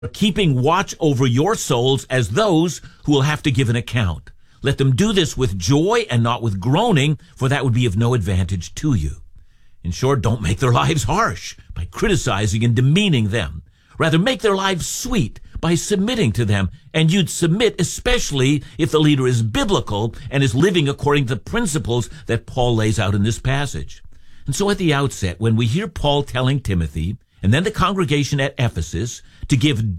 keeping watch over your souls as those who will have to give an account. Let them do this with joy and not with groaning, for that would be of no advantage to you. In short, don't make their lives harsh by criticizing and demeaning them. Rather, make their lives sweet by submitting to them. And you'd submit especially if the leader is biblical and is living according to the principles that Paul lays out in this passage. And so at the outset, when we hear Paul telling Timothy and then the congregation at Ephesus to give